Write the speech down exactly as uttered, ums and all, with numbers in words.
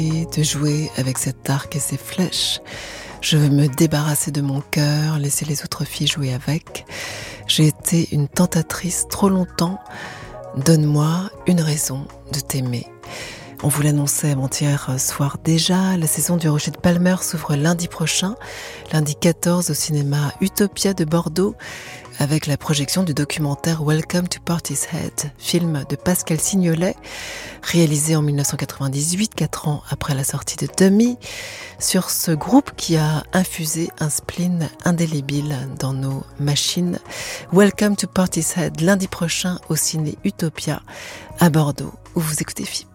de jouer avec cet arc et ces flèches. Je veux me débarrasser de mon cœur, laisser les autres filles jouer avec. J'ai été une tentatrice trop longtemps. Donne-moi une raison de t'aimer. On vous l'annonçait avant-hier soir déjà, la saison du Rocher de Palmer s'ouvre lundi prochain, lundi quatorze au cinéma Utopia de Bordeaux, avec la projection du documentaire Welcome to Portishead, film de Pascal Signolet, réalisé en dix-neuf cent quatre-vingt-dix-huit, quatre ans après la sortie de Dummy, sur ce groupe qui a infusé un spleen indélébile dans nos machines. Welcome to Portishead, lundi prochain au ciné Utopia à Bordeaux, où vous écoutez F I P.